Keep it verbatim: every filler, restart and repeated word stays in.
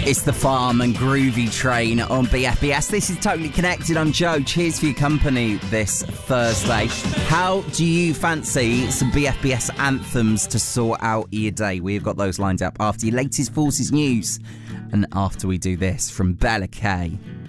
It's the Farm and Groovy Train on B F B S. This is Totally Connected. I'm Joe. Cheers for your company this Thursday. How do you fancy some B F B S anthems to sort out your day? We've got those lined up after your latest Forces news and after we do this from Bella K.